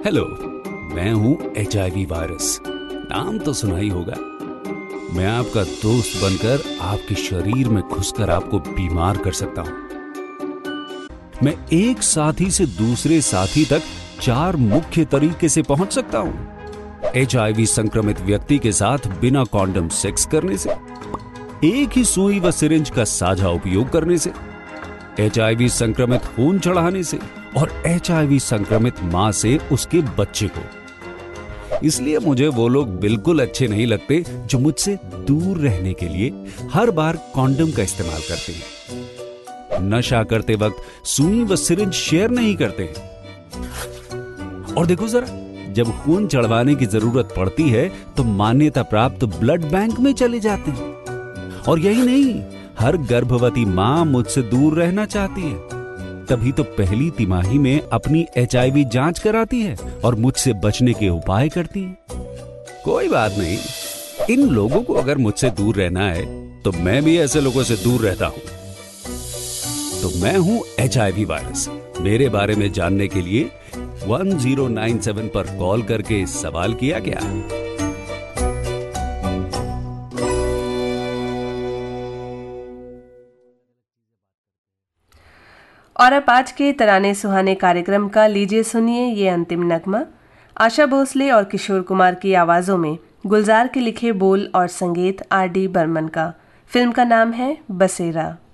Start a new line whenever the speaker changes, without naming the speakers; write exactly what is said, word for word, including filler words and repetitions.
Hello, मैं हूं H I V virus. नाम तो सुना ही होगा। मैं आपका दोस्त बनकर आपके शरीर में घुसकर आपको बीमार कर सकता हूं। मैं एक साथी से दूसरे साथी तक चार मुख्य तरीके से पहुंच सकता हूं। एच आई वी संक्रमित व्यक्ति के साथ बिना कॉन्डम सेक्स करने से, एक ही सुई व सिरिंज का साझा उपयोग करने से, एच आई वी संक्रमित खून चढ़ाने से और एच आई वी संक्रमित मां से उसके बच्चे को। इसलिए मुझे वो लोग बिल्कुल अच्छे नहीं लगते जो मुझसे दूर रहने के लिए हर बार कॉन्डम का इस्तेमाल करते हैं, नशा करते वक्त सुई व सिरिंज शेयर नहीं करते हैं। और देखो जरा, जब खून चढ़वाने की जरूरत पड़ती है तो मान्यता प्राप्त ब्लड बैंक में चले जाते हैं। और यही नहीं, हर गर्भवती मां मुझसे दूर रहना चाहती है, तभी तो पहली तिमाही में अपनी एच आई वी जांच कराती है और मुझसे बचने के उपाय करती है। कोई बात नहीं, इन लोगों को अगर मुझसे दूर रहना है तो मैं भी ऐसे लोगों से दूर रहता हूं। तो मैं हूं एच आई वी वायरस। मेरे बारे में जानने के लिए वन ज़ीरो नाइन सेवन पर कॉल करके सवाल किया क्या?
और अब आज के तराने सुहाने कार्यक्रम का लीजिए सुनिए ये अंतिम नगमा। आशा भोसले और किशोर कुमार की आवाज़ों में गुलजार के लिखे बोल और संगीत आर डी बर्मन का। फिल्म का नाम है बसेरा।